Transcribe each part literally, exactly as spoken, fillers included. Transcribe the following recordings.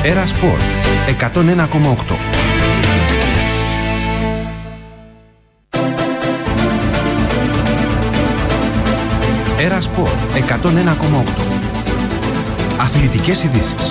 Έρα Σπορ εκατόν ένα κόμμα οκτώ. Έρα Σπορ εκατόν ένα κόμμα οκτώ. Αθλητικές ειδήσεις.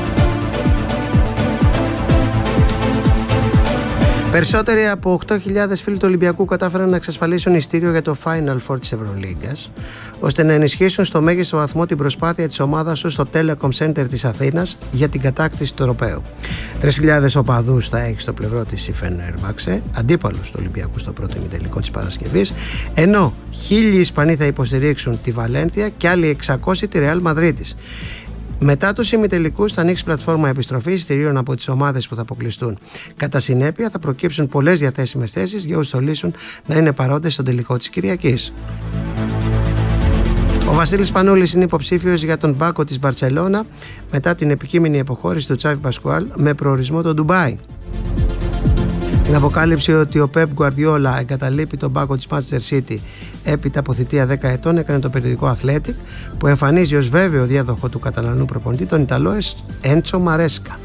Περισσότεροι από οκτώ χιλιάδες φίλοι του Ολυμπιακού κατάφεραν να εξασφαλίσουν ειστήριο για το Final Four της Ευρωλίγκας, ώστε να ενισχύσουν στο μέγιστο βαθμό την προσπάθεια της ομάδας τους στο Telecom Center της Αθήνας για την κατάκτηση του τροπαίου. Τρεις χιλιάδες οπαδούς θα έχει στο πλευρό της η Φενέρμπαξε, αντίπαλος του Ολυμπιακού στο πρώτο ημιτελικό της Παρασκευής, ενώ χίλιοι Ισπανοί θα υποστηρίξουν τη Βαλένθια και άλλοι εξακόσιοι τη Ρεάλ Μαδρίτης. Μετά τους ημιτελικούς θα ανοίξει πλατφόρμα επιστροφής εισιτηρίων από τις ομάδες που θα αποκλειστούν. Κατά συνέπεια θα προκύψουν πολλές διαθέσιμες θέσεις για όσους θελήσουν να είναι παρόντες στον τελικό της Κυριακής. Ο Βασίλης Πανούλης είναι υποψήφιος για τον μπάκο της Μπαρτσελώνα μετά την επικείμενη αποχώρηση του Τσάβι Πασκουάλ με προορισμό το Ντουμπάι. Την αποκάλυψη ότι ο Πεπ Γκουαρδιόλα εγκαταλείπει τον μπάκο της Manchester City έπειτα από θητεία δέκα ετών έκανε το περιοδικό Athletic, που εμφανίζει ως βέβαιο διάδοχο του Καταλανού προπονητή τον Ιταλό Έντσο Μαρέσκα.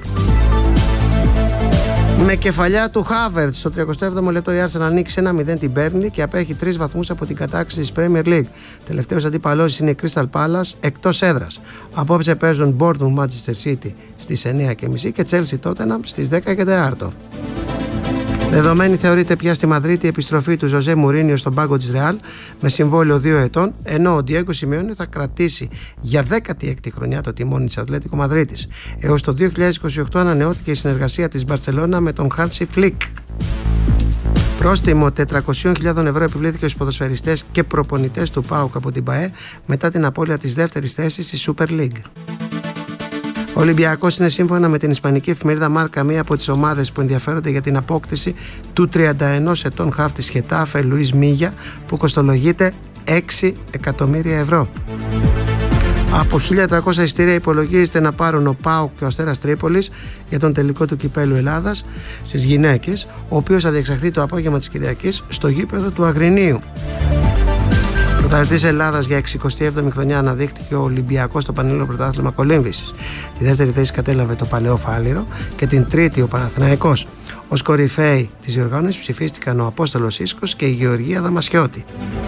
Με κεφαλιά του Χάβερτ στο τριακοστό έβδομο λεπτό η Arsenal νίκησε ένα μηδέν την Burnley και απέχει τρεις βαθμούς από την κατάκτηση της Premier League. Τελευταίος αντίπαλός είναι η Crystal Palace εκτός έδρας. Απόψε παίζουν Bournemouth Manchester City στις εννιά και μισή και Chelsea Tottenham στις δέκα και τέσσερα. Δεδομένη θεωρείται πια στη Μαδρίτη η επιστροφή του Ζωζέ Μουρίνιο στον πάγκο της Ρεάλ με συμβόλαιο δύο ετών, ενώ ο Ντιέγκο Σιμεώνε θα κρατήσει για δέκατη έκτη χρονιά το τιμόνι της Ατλέτικο Μαδρίτης. Έως το δύο χιλιάδες είκοσι οκτώ ανανεώθηκε η συνεργασία της Μπαρτσελώνα με τον Χάνσι Φλικ. Πρόστιμο τετρακόσιες χιλιάδες ευρώ επιβλήθηκε στους ποδοσφαιριστές και προπονητές του ΠΑΟΚ από την ΠΑΕ μετά την απώλεια της δεύτερης θέσης στη Super League. Ο Ολυμπιακός είναι σύμφωνα με την ισπανική εφημερίδα Μάρκα μία από τις ομάδες που ενδιαφέρονται για την απόκτηση του τριάντα ενός ετών χαφ της Χετάφε Λουίς Μίγια, που κοστολογείται έξι εκατομμύρια ευρώ. Από χίλια τριακόσια εισιτήρια υπολογίζεται να πάρουν ο ΠΑΟΚ και ο Αστέρας Τρίπολης για τον τελικό του Κυπέλλου Ελλάδας στις γυναίκες, ο οποίος θα διεξαχθεί το απόγευμα της Κυριακής στο γήπεδο του Αγρινίου. Πρωταθλητής Ελλάδας για εξηκοστή έβδομη χρονιά αναδείχθηκε ο Ολυμπιακός στο Πανελλήνιο Πρωτάθλημα Κολύμβησης. Τη δεύτερη θέση κατέλαβε το Παλαιό Φάληρο και την τρίτη ο Παναθηναϊκός. Ως κορυφαίοι της διοργάνωσης ψηφίστηκαν ο Απόστολος Ίσκος και η Γεωργία Δαμασιώτη.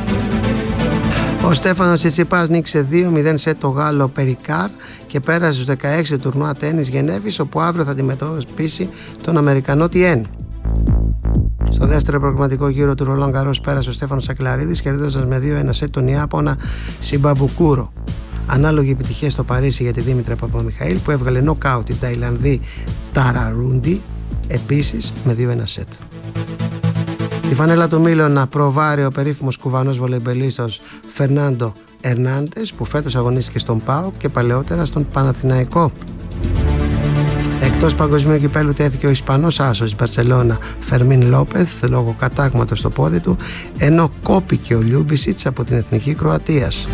Ο Στέφανος Τσιτσιπάς νίκησε δύο μηδέν σε το Γάλλο Περικάρ και πέρασε στους δεκαέξι του τουρνουά τένις Γενέβης, όπου αύριο θα αντιμετωπίσει τον Αμερικανό Τιέν. Στο δεύτερο προγραμματικό γύρο του Ρολάν Γκαρός πέρασε ο Στέφανος Σακλαρίδης, κερδίζοντας με δύο ένα σετ τον Ιάπωνα Σιμπαμπουκούρο. Ανάλογη επιτυχία στο Παρίσι για τη Δήμητρα Παπαμιχαήλ, που έβγαλε νοκάουτ την Ταϊλανδή Ταραρούντι επίσης με δύο ένα σετ. Τη φανέλα του Μίλων να προβάρει ο περίφημος κουβανός βολεϊμπελίστας Φερνάντο Ερνάντες, που φέτος αγωνίστηκε στον ΠΑΟΚ και παλαιότερα στον Παναθηναϊκό. Εκτός παγκοσμίου κυπέλλου τέθηκε ο Ισπανός άσος της Μπαρσελόνα Φερμίν Λόπεθ λόγω κατάγματος στο πόδι του, ενώ κόπηκε ο Λιούμπισιτς από την Εθνική Κροατίας.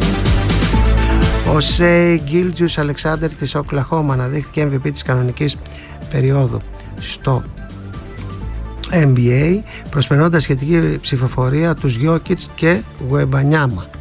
Ο Σέι Γκίλτζιους Αλεξάνδερ της Οκλαχώμα αναδείχθηκε εμ βι πι της κανονικής περίοδου στο N B A, προσπερνώντας σχετική ψηφοφορία τους Γιόκιτς και Γουεμπανιάμα.